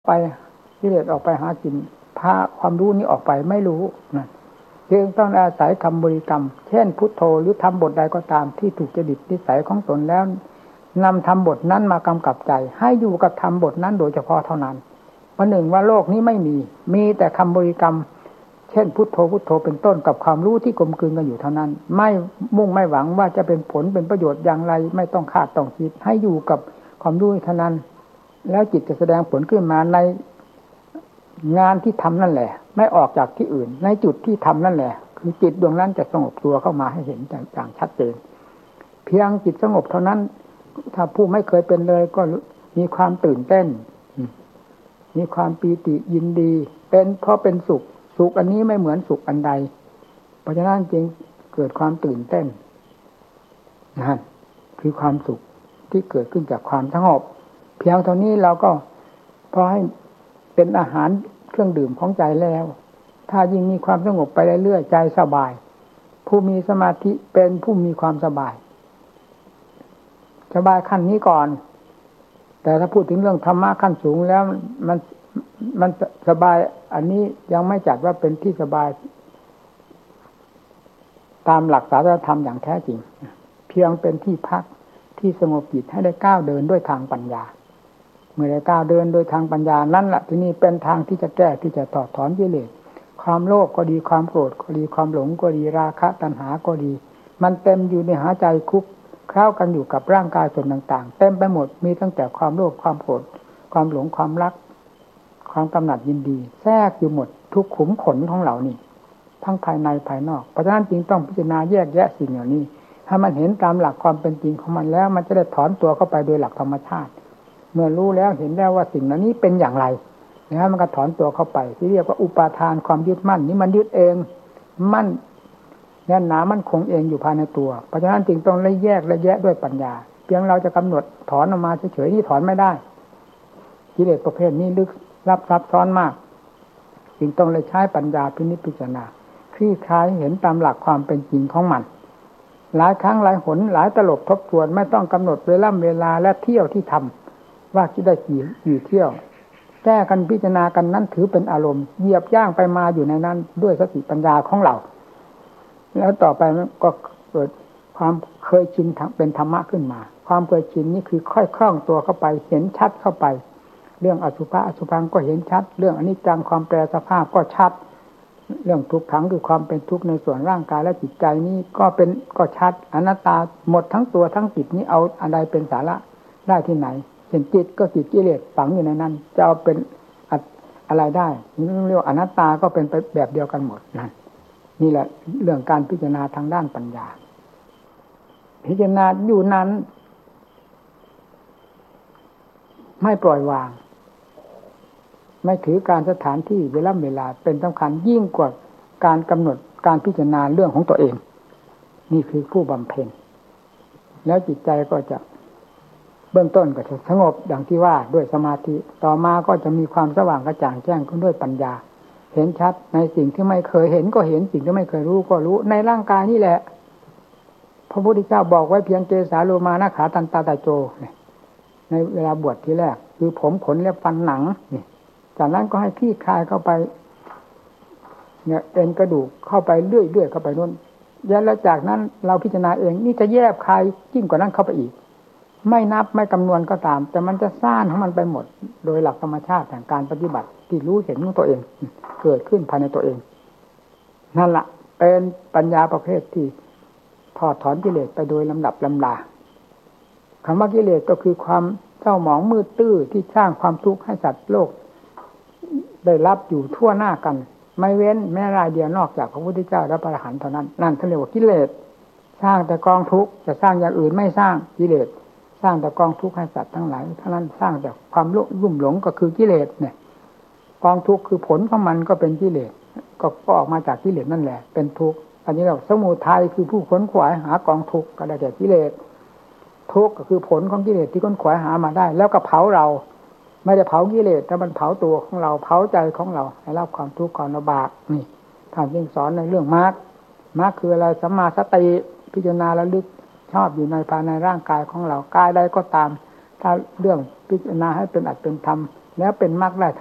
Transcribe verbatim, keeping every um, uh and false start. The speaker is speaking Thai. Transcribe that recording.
ไปกิเลสออกไปหากินพาความรู้นี้ออกไปไม่รู้นะจึงต้องอาศัยคำบริกรรมเช่นพุทโธหรือทำบทใดก็ตามที่ถูกจริตนิสัยของตนแล้วนำทำบทนั้นมากำกับใจให้อยู่กับทำบทนั้นโดยเฉพาะเท่านั้นวันหนึ่งว่าโลกนี้ไม่มีมีแต่คำบริกรรมเช่นพุทโธพุทโธเป็นต้นกับความรู้ที่กลมกลืนกันอยู่เท่านั้นไม่มุ่งไม่หวังว่าจะเป็นผลเป็นประโยชน์อย่างไรไม่ต้องคาดต้องคิดให้อยู่กับความรู้เท่านั้นแล้วจิตจะแสดงผลขึ้นมาในงานที่ทำนั่นแหละไม่ออกจากที่อื่นในจุดที่ทำนั่นแหละคือจิตดวงนั้นจะสงบตัวเข้ามาให้เห็นอย่างชัดเจนเพียงจิตสงบเท่านั้นถ้าผู้ไม่เคยเป็นเลยก็มีความตื่นเต้นมีความปีติยินดีเป็นเพราะเป็นสุขสุขอันนี้ไม่เหมือนสุขอันใดเพราะฉะนั้นจึงเกิดความตื่นเต้นนั่นคือความสุขที่เกิดขึ้นจากความสงบเพียงเท่านี้เราก็พอให้เป็นอาหารเครื่องดื่มของใจแล้วถ้ายิ่งมีความสงบไปเรื่อยๆใจสบายผู้มีสมาธิเป็นผู้มีความสบายสบายขั้นนี้ก่อนแต่ถ้าพูดถึงเรื่องธรรมะขั้นสูงแล้วมันมันสบายอันนี้ยังไม่จัดว่าเป็นที่สบายตามหลักศาสนธรรมอย่างแท้จริงเพียงเป็นที่พักที่สงบจิตให้ได้ก้าวเดินด้วยทางปัญญาเมื่อได้ก้าวเดินโดยทางปัญญานั่นแหละที่นี่เป็นทางที่จะแก้ที่จะถอดถอนกิเลสความโลภก็ดีความโกรธก็ดีความหลงก็ดีราคะตัณหาก็ดีมันเต็มอยู่ในหัวใจคุกคล้ากันอยู่กับร่างกายส่วนต่างๆเต็มไปหมดมีตั้งแต่ความโลภความโกรธความหลงความรักความกำหนัดยินดีแทรกอยู่หมดทุกขุมขนของเรานี่ทั้งภายในภายนอกเพราะฉะนั้นจึงต้องพิจารณาแยกแยะสิ่งเหล่านี้ถ้ามันเห็นตามหลักความเป็นจริงของมันแล้วมันจะได้ถอนตัวเข้าไปโดยหลักธรรมชาติเมื่อรู้แล้วเห็นแล้วว่าสิ่งเหล่านี้เป็นอย่างไรนะมันก็ถอนตัวเข้าไปที่เรียกว่าอุปาทานความยึดมั่นนี่มันยึดเองมั่นแน่นหนามั่นคงเองอยู่ภายในตัวเพราะฉะนั้นจึงต้องละแยกละแยะด้วยปัญญาเพียงเราจะกำหนดถอนออกมาเฉยๆนี่ถอนไม่ได้กิเลสประเภทนี้ลึกลับซับซ้อนมากจึงต้องเลยใช้ปัญญาพินิจพิจารณาคลี่คลายเห็นตามหลักความเป็นจริงของมันหลายครั้งหลายหนหลายตลบทบทวนไม่ต้องกำหนดเวลาเวลาและเที่ยวที่ทำว่าคิดได้กี่กี่เที่ยวแก้กันพิจารณากันนั้นถือเป็นอารมณ์เหยียบย่างไปมาอยู่ในนั้นด้วยสติปัญญาของเราแล้วต่อไปก็เกิดความเคยชินเป็นธรรมะขึ้นมาความเคยชินนี่คือค่อยคล่องตัวเข้าไปเห็นชัดเข้าไปเรื่องอสุภะอสุภังก็เห็นชัดเรื่องอนิจจังความแปรสภาพก็ชัดเรื่องทุกขังคือความเป็นทุกข์ในส่วนร่างกายและจิตใจนี้ก็เป็นก็ชัดอนัตตาหมดทั้งตัวทั้งจิตนี้เอาอะไรเป็นสาระได้ที่ไหนเห็นจิตก็จิตกิเลสฝังอยู่ในนั้นจะเอาเป็นอะไรได้นี่เรียกว่าอนัตตาก็เป็นไปแบบเดียวกันหมดนั่นนี่แหละเรื่องการพิจารณาทางด้านปัญญาพิจารณาอยู่นั้นไม่ปล่อยวางไม่ถือการสถานที่เวลาเวลาเป็นสำคัญยิ่งกว่าการกำหนดการพิจารณาเรื่องของตัวเองนี่คือผู้บำเพ็ญแล้วจิตใจก็จะเบื้องต้นก็จะสงบอย่างที่ว่าด้วยสมาธิต่อมาก็จะมีความสว่างกระจ่างแจ้งขึ้นด้วยปัญญาเห็นชัดในสิ่งที่ไม่เคยเห็นก็เห็นสิ่งที่ไม่เคยรู้ก็รู้ในร่างกายนี่แหละพระพุทธเจ้าบอกไว้เพียงเกสาโลมานะขาตันตาตาโจในเวลาบวชทีแรกคือผมขนและฟันหนังนี่จากนั้นก็ให้คลี่คลายเข้าไปเนี่ยเอ็นกระดูกเข้าไปเรื่อยๆเข้าไปโน่นแล้วจากนั้นเราพิจารณาเองนี่จะแยบคายยิ่งกว่านั้นเข้าไปอีกไม่นับไม่คำนวณก็ตามแต่มันจะซ่านของมันไปหมดโดยหลักธรรมชาติแห่งการปฏิบัติที่รู้เห็นของตัวเองเกิดขึ้นภายในตัวเองนั่นแหละเป็นปัญญาประเภทที่ถอดถอนกิเลสไปโดยลำดับลำดาคำว่ากิเลสก็คือความเศร้าหมองมืดตื้อที่สร้างความทุกข์ให้สัตว์โลกได้รับอยู่ทั่วหน้ากันไม่เว้นแม้รายเดียวนอกจากพระพุทธเจ้าและพระอรหันต์เท่านั้นนั่นเขาเรียกว่ากิเลสสร้างแต่กองทุกข์จะสร้างอย่างอื่นไม่สร้างกิเลสสร้างแต่กองทุกข์ให้สัตว์ทั้งหลายเท่านั้นสร้างแต่ความรุ่มหลงก็คือกิเลสเนี่ยกองทุกข์คือผลของมันก็เป็นกิเลสก็ออกมาจากกิเลสนั่นแหละเป็นทุกข์อันนี้เราสมุทัยคือผู้ขนขวายหากองทุกข์ก็ได้แก่กิเลสทุกข์ก็คือผลของกิเลสที่ขนขวายหามาได้แล้วก็เผาเราไม่ได้เผากิเลสแต่มันเผาตัวของเราเผาใจของเราให้รับความทุกข์ความลำบากนี่ท่านจึงสอนในเรื่องมรรคมรรคคืออะไรสัมมาสติพิจารณาระลึกชอบอยู่ในภายในร่างกายของเรากายใดก็ตามถ้าเรื่องพิจารณาให้เป็นอัตเป็นธรรมแล้วเป็นมรรคได้